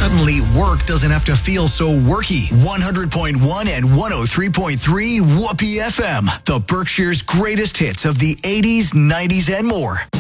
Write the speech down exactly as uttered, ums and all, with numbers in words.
Suddenly, work doesn't have to feel so worky. one hundred point one and one oh three point three Whoopee F M. The Berkshire's greatest hits of the eighties, nineties, and more.